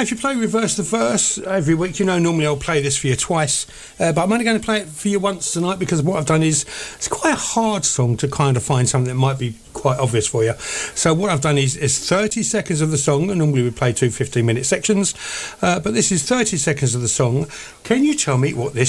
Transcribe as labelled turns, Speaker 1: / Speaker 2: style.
Speaker 1: Now, if you play Reverse the Verse every week, you know normally I'll play this for you twice, but I'm only going to play it for you once tonight because what I've done is it's quite a hard song to kind of find something that might be quite obvious for you. So what I've done is 30 seconds of the song, and normally we play two 15-minute sections, but this is 30 seconds of the song. Can you tell me what this